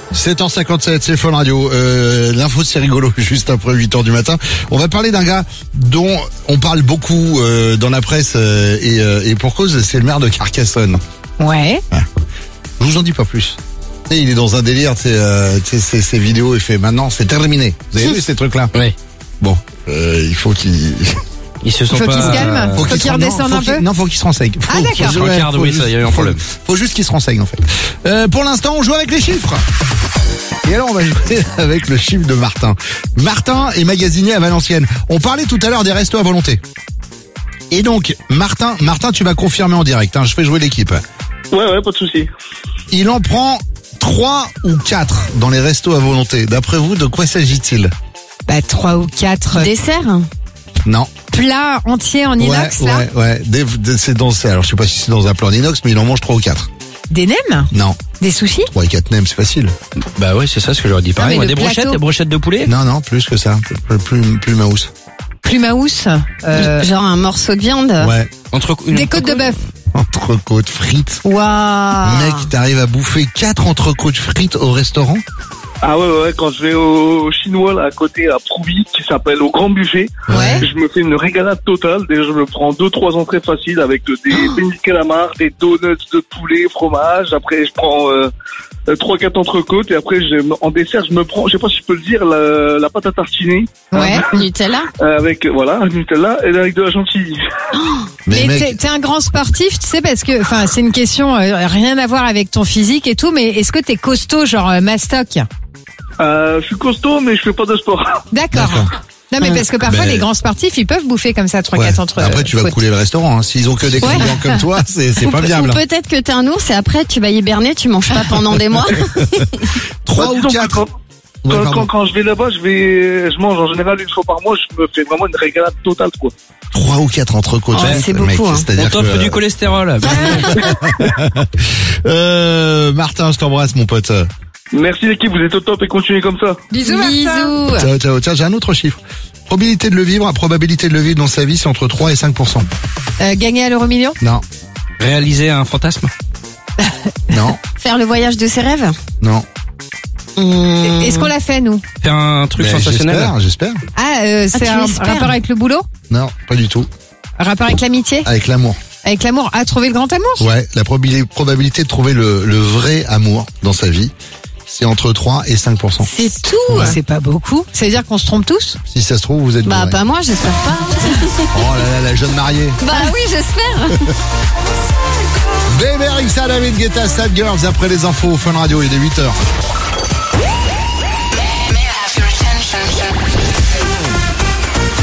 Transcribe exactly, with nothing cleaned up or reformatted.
sept heures cinquante-sept, c'est Fun Radio. Euh, l'info, c'est rigolo, juste après huit heures du matin. On va parler d'un gars dont on parle beaucoup euh, dans la presse euh, et, euh, et pour cause, c'est le maire de Carcassonne. Ouais. ouais. Je vous en dis pas plus. Tu sais, il est dans un délire, tu sais, euh, tu sais, ces, ces vidéos, il fait maintenant, c'est terminé. Vous avez vu ces trucs-là? Oui. Bon, euh, il faut qu'il... Ils se sont Faut pas... qu'il se calme. Faut qu'il se- redescende non, un faut qu'il- peu. Non, faut qu'il se renseigne. Faut, Ah, d'accord. faut- Je regarde, oui, juste- ça, il y a eu un faut- problème. Faut juste qu'il se renseigne, en fait. Euh, pour l'instant, on joue avec les chiffres. Et alors, on va jouer avec le chiffre de Martin. Martin est magasinier à Valenciennes. On parlait tout à l'heure des restos à volonté. Et donc, Martin, Martin, tu vas confirmer en direct, hein, je fais jouer l'équipe. Ouais, ouais, pas de souci. Il en prend trois ou quatre dans les restos à volonté. D'après vous, de quoi s'agit-il? Bah, trois ou quatre Dessert. Non. plats entiers en inox, ouais, là. ouais, ouais. Des- des- c'est dans, alors je sais pas si c'est dans un plat en inox, mais il en mange trois ou quatre. Des nems? Non. Des sushis? trois et quatre nems, c'est facile. Bah ouais, c'est ça ce que j'aurais dit pareil. mais Moi, le des plateau- brochettes, des brochettes de poulet. Non, non, plus que ça. Plus, plus, plus mouse. Plumhouse? Euh, Genre un morceau de viande. Ouais. Entre une des côtes de bœuf? Entrecôte frites. Waouh! Mec, t'arrives à bouffer quatre entrecôtes frites au restaurant? Ah ouais, ouais, ouais, quand je vais au chinois, là, à côté, à Prouy, qui s'appelle au Grand Buffet, Ouais. je me fais une régalade totale. Déjà, je me prends deux, trois entrées faciles avec des beignets de calamar, des donuts de poulet, fromage. Après, je prends euh, trois, quatre entrecôtes. Et après, je, en dessert, je me prends, je sais pas si je peux le dire, la, la pâte à tartiner. Ouais. Nutella. euh, avec, euh, voilà, un Nutella et avec de la chantilly. Mais, mec, t'es, t'es un grand sportif, tu sais, parce que, enfin, c'est une question, euh, rien à voir avec ton physique et tout, mais est-ce que t'es costaud, genre euh, mastoc? Euh, je suis costaud, mais je fais pas de sport. D'accord. D'accord. Non, mais parce que parfois, Mais- les grands sportifs, ils peuvent bouffer comme ça trois, ouais. quatre entre. Après, tu vas côtes. couler le restaurant. Hein. S'ils ont que des Ouais. clients comme toi, c'est, c'est Ou pas pe- viable. Ou peut-être que t'es un ours et après tu vas hiberner, tu manges pas pendant des mois. Trois Bah, ou disons que quatre. Quand, Ouais, quand, pardon. quand, quand je vais là-bas, je vais, je mange en général une fois par mois. Je me fais vraiment une régalade totale, quoi. Trois ou quatre entrecôtes. Oh, mec, c'est mec, beaucoup, hein. C'est-à-dire On t'offre que, du cholestérol. euh, Martin, je t'embrasse, mon pote. Merci l'équipe, vous êtes au top et continuez comme ça. Bisous, Martin. Bisous. Ciao, ciao, tiens, j'ai un autre chiffre. Probabilité de le vivre, probabilité de le vivre dans sa vie, c'est entre trois et cinq pour cent. Euh, gagner à l'euro million? Non, Réaliser un fantasme. non, Faire le voyage de ses rêves. non. Mmh. Est-ce qu'on l'a fait, nous? Faire un truc Mais sensationnel. J'espère, j'espère. Ah, euh, c'est tu un l'espères. rapport avec le boulot? Non, pas du tout. Rapport avec l'amitié? Avec l'amour. Avec l'amour? Ah, trouver le grand amour? Ouais, la probabilité, probabilité de trouver le, le vrai amour dans sa vie, c'est entre trois et cinq pour cent. C'est tout. Ouais. C'est pas beaucoup. Ça veut dire qu'on se trompe tous? Si ça se trouve, vous êtes Bah bourré. pas moi, j'espère pas. Oh là là, la jeune mariée. Bah oui, j'espère. Bébé Rixa, David Guetta, Sad Girls, après les infos, Fun Radio, il est huit heures.